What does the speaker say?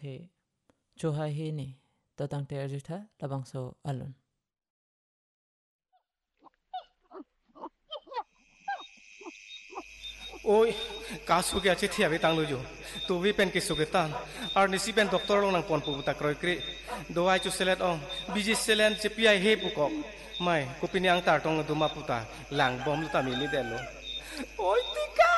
the chohai he ni tatang te arjitha labang so alun Oi, kasu ke ache thia be tang lo jo. Tu vi pen ke sugetan. Ar nisi pen doktor long nang pon pu ta kroi kri. Doai chu selet ong. Biji selen che pi ai he pu ko. Mai, ko pini ang tar tong duma puta. Lang bom lu ta mi ni delo. Oi tika